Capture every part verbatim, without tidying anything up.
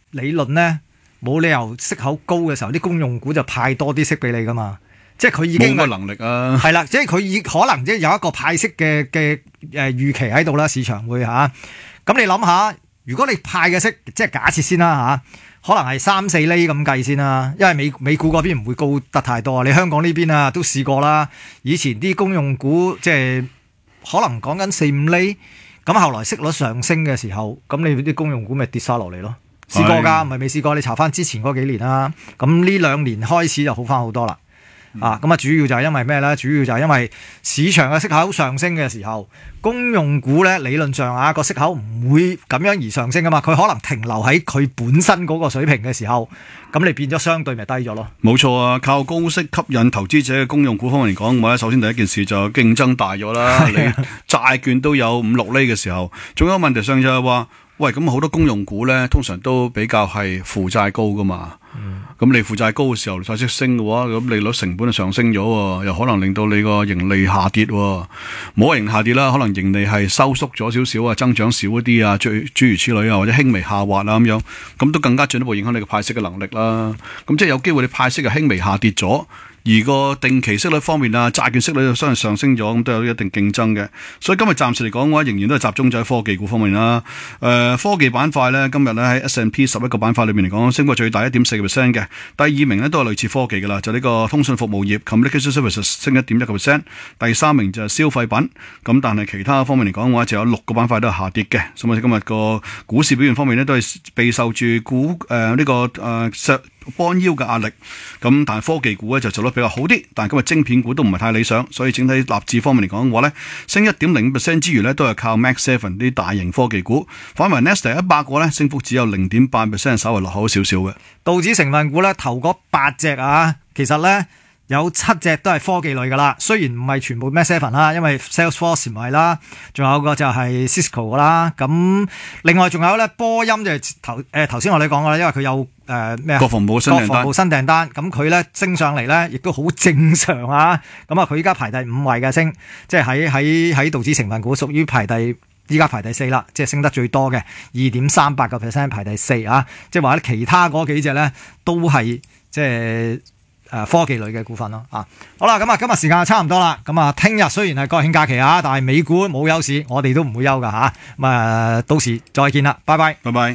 理論咧，冇理由息口高嘅時候，啲公用股就派多啲息俾你噶嘛。即係佢已經冇個能力啊。 係啦，即係佢已可能即係有一個派息嘅嘅誒預期喺度啦，市場會嚇。咁、啊、你諗下，如果你派嘅息，即係假設先啦嚇。啊可能係三四厘咁計先啦，因為美美股嗰邊唔會高得太多。你香港呢邊啊都試過啦，以前啲公用股即係可能講緊四五厘，咁後來息率上升嘅時候，咁你啲公用股咪跌晒落嚟咯。試過㗎，唔係未試過？你查翻之前嗰幾年啦，咁呢兩年開始就好翻好多啦。啊，咁啊，主要就係因為咩咧？主要就係因為市場嘅息口上升嘅時候，公用股咧理論上啊個息口唔會咁樣而上升噶嘛，佢可能停留喺佢本身嗰個水平嘅時候，咁你變咗相對咪低咗咯。 冇錯啊，靠高息吸引投資者嘅公用股方面嚟講，我咧首先第一件事就競爭大咗啦。你債券都有五六厘嘅時候，仲有問題上就係話，喂，咁好多公用股咧，通常都比較係負債高噶嘛。咁、嗯、你負債高嘅時候，債息升嘅話，咁利率成本就上升咗，又可能令到你個盈利下跌。冇話盈利下跌啦，可能盈利係收縮咗少少啊，增長少一啲啊，諸諸如此類啊，或者輕微下滑啊咁樣，咁都更加進一步影響你嘅派息嘅能力啦。咁即係有機會你派息係輕微下跌咗。而個定期息率方面啊，債券息率就相對上升咗，咁都有一定競爭嘅。所以今日暫時嚟講嘅話，仍然都係集中咗喺科技股方面啦。誒、呃，科技板塊咧，今日咧喺 S and P 十一個板塊裏面嚟講，升過最大一點四個 percent 嘅。第二名咧都係類似科技噶啦，就呢、是、個通訊服務業 Communication Services 升一點一個 percent。第三名就係消費品。咁但係其他方面嚟講嘅話，就有六個板塊都係下跌嘅。所以今日個股市表現方面咧，都係備受住股誒呢、呃這個誒石幫腰嘅壓力。咁但係科技股咧就做得比較好啲，但係今日晶片股都唔係太理想，所以整體納指方面嚟講嘅話咧，升一點零 percent 之餘咧，都係靠 Max Seven 啲大型科技股。反為 Nasdaq 一百個咧，升幅只有零點八 percent， 稍微落後少少嘅。 道指成分股咧，頭嗰八隻啊，其實咧有七隻都係科技類噶啦，雖然唔係全部 Max Seven 啦，因為 Salesforce 唔係啦，仲有個就係 Cisco 啦。咁另外仲有咧波音就係頭誒頭先我哋講過啦，因為佢有。誒咩啊？國防部新訂單， 國防部新訂單，咁佢咧升上嚟咧，亦都好正常啊！咁啊，佢依家排第五位嘅升，即係喺喺喺道指成分股屬於排第，依家排第四啦，即係升得最多嘅二點三八個 percent 排第四啊！即係話咧，其他嗰幾隻咧都係即係誒科技類嘅股份咯啊！好啦，咁啊，今日時間差唔多啦，咁啊，聽日雖然係國慶假期啊，但係美股冇休市，我哋都唔會休噶嚇。咁啊，到時再見啦，拜拜， 拜拜。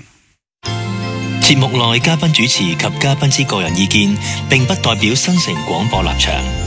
節目內嘉賓主持及嘉賓之個人意見，並不代表新城廣播立場。